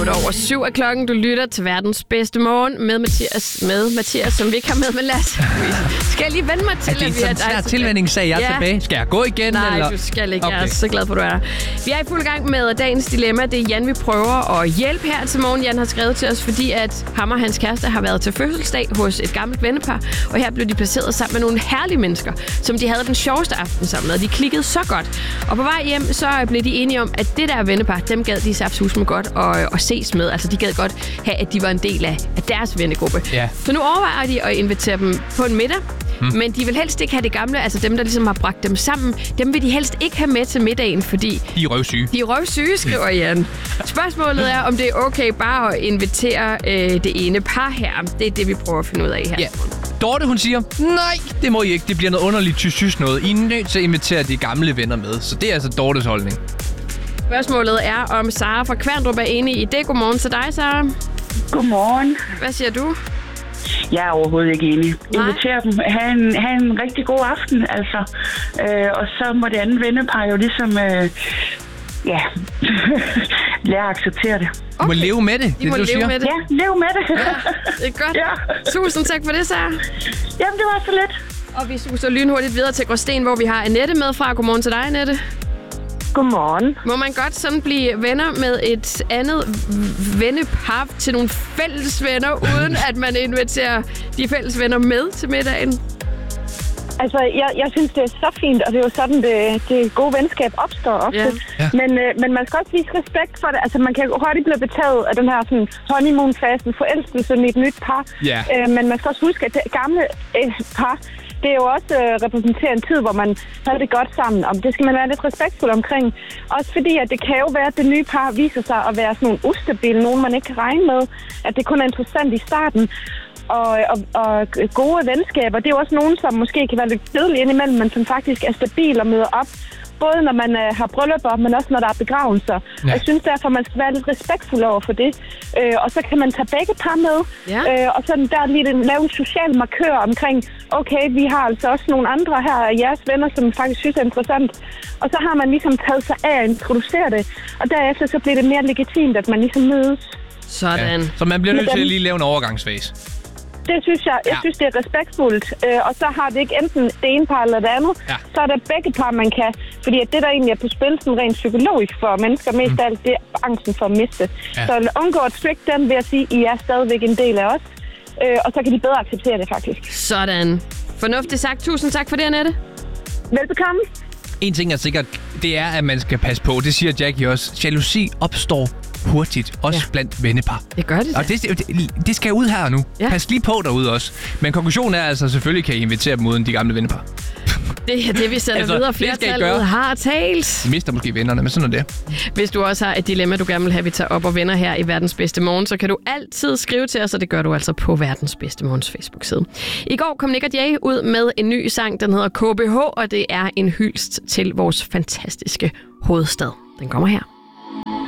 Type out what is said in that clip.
7 er klokken. Du lytter til verdens bedste morgen med Mathias, som vi ikke har med Lasse. Skal jeg lige vende mig til, at vi er dig? Er det tilvændingssag, jeg er tilbage? Skal jeg gå igen? Nej, eller? Du skal ikke. Okay. Jeg er så glad for, at du er der. Vi er i fuld gang med dagens dilemma. Det er Jan, vi prøver at hjælpe her til morgen. Jan har skrevet til os, fordi at ham og hans kæreste har været til fødselsdag hos et gammelt vennepar. Og her blev de placeret sammen med nogle herlige mennesker, som de havde den sjoveste aften sammen med. De klikkede så godt. Og på vej hjem, så blev de enige om, at det der vennepar, dem gad de saftsusme godt og ses med. Altså, de gad godt have, at de var en del af deres vennegruppe. Ja. Så nu overvejer de at invitere dem på en middag. Men de vil helst ikke have det gamle, altså dem, der ligesom har bragt dem sammen. Dem vil de helst ikke have med til middagen, fordi... De er røvsyge. De er røvsyge, skriver Jan. Spørgsmålet er, om det er okay bare at invitere det ene par her. Det er det, vi prøver at finde ud af her. Ja. Dorte, hun siger, nej, det må I ikke. Det bliver noget underligt tysk noget. I er nødt til at invitere de gamle venner med. Så det er altså Dortes holdning. Spørgsmålet er, om Sara fra Kværndrup er enig i det. Godmorgen til dig, Sara. Godmorgen. Hvad siger du? Jeg er overhovedet ikke enig. Inviter dem. Ha' en rigtig god aften, altså. Og så må det andet vennepar jo ligesom... lære at acceptere det. Okay. Du må leve med det. De må leve med det. Ja, leve med det. Ja, det er godt. Ja. Tusind tak for det, Sara. Jamen, det var så lidt. Og vi suser lynhurtigt videre til Gråsten, hvor vi har Annette med fra. Godmorgen til dig, Annette. Godmorgen. Må man godt sådan blive venner med et andet vennepar til nogle fælles venner, uden at man inviterer de fælles venner med til middagen? Altså, jeg synes, det er så fint, og det er jo sådan, det gode venskab opstår ofte. Ja. Men man skal også vise respekt for det. Altså, man kan hurtigt blive betaget af den her sådan, honeymoon-fasen, forelskelsen i et nyt par. Ja. Men man skal også huske, at det gamle par, det er jo også repræsenterer en tid, hvor man havde det godt sammen. Og det skal man være lidt respektfuld omkring. Også fordi, at det kan jo være, at det nye par viser sig at være sådan nogle ustabile, nogen man ikke kan regne med. At det kun er interessant i starten. Og gode venskaber, det er jo også nogen, som måske kan være lidt kedelige indimellem, men som faktisk er stabile og møder op. Både når man har bryllupper, men også når der er begravelser. Ja. Jeg synes derfor, man skal være lidt respektfuld over for det. Og så kan man tage begge par med. Ja. Og så der lige lave en social markør omkring, okay, vi har altså også nogle andre her af jeres venner, som faktisk synes er interessant. Og så har man ligesom taget sig af at introducere det. Og derefter så bliver det mere legitimt, at man ligesom mødes. Sådan. Ja. Så man bliver nødt til at lige lave en overgangsfase. Det synes jeg. Jeg synes, det er respektfuldt. Og så har det ikke enten det ene par eller det andet. Ja. Så er der begge par, man kan. Fordi det, der egentlig er på spil, sådan rent psykologisk for mennesker, mest af alt, det er angsten for at miste. Ja. Så undgå at trick dem ved at sige, I er stadigvæk en del af os. Og så kan de bedre acceptere det, faktisk. Sådan. Fornuftigt sagt. Tusind tak for det, Annette. Velbekomme. En ting er sikkert, det er, at man skal passe på. Det siger Jackie også. Jalousi opstår hurtigt, også blandt vennepar. Det gør det. Og det skal ud her nu. Ja. Pas lige på derude også. Men konklusionen er altså, selvfølgelig kan I invitere dem uden de gamle vennepar. Det er det, vi sender videre. Flertallet har talt. I mister måske vennerne, men sådan er det. Hvis du også har et dilemma, du gerne vil have, vi tager op og vender her i Verdens Bedste Morgen, så kan du altid skrive til os, og det gør du altså på Verdens Bedste Morgens Facebook-side. I går kom Nick og Jay ud med en ny sang, den hedder KBH, og det er en hyldest til vores fantastiske hovedstad. Den kommer her.